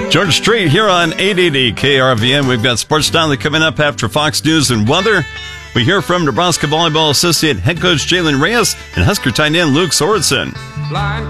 George Strait here on 880 KRVN. We've got Sports Nightly coming up after Fox News and Weather. We hear from Nebraska Volleyball Associate Head Coach Jalen Reyes and Husker tight end Luke Sorensen.